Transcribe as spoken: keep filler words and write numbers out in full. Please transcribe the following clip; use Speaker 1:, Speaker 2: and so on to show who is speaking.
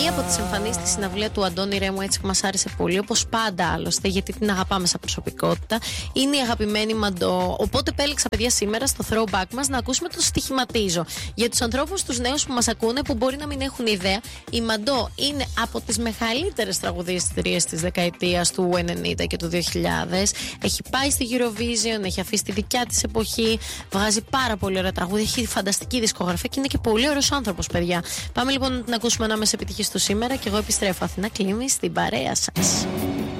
Speaker 1: Μία από τις εμφανίσεις στη συναυλία του Αντώνη Ρέμου, έτσι που μας άρεσε πολύ, όπως πάντα άλλωστε, γιατί την αγαπάμε σαν προσωπικότητα, είναι η αγαπημένη Μαντό. Οπότε επέλεξα, παιδιά, σήμερα στο throwback μας να ακούσουμε το στοιχηματίζω. Για τους ανθρώπους, τους νέους που μας ακούνε, που μπορεί να μην έχουν ιδέα, η Μαντό είναι από τις μεγαλύτερες τραγουδίστριες της δεκαετίας του ενενήντα και του δύο χιλιάδες. Έχει πάει στη Eurovision, έχει αφήσει τη δικιά της εποχή, βγάζει πάρα πολύ ωραία τραγούδια, έχει φανταστική δισκογραφία και είναι και πολύ ωραίος άνθρωπος, παιδιά. Πάμε λοιπόν να την ακούσουμε ανάμεσα επιτυχίες του σήμερα και εγώ επιστρέφω. Αθηνά Κλίμη στην παρέα σας.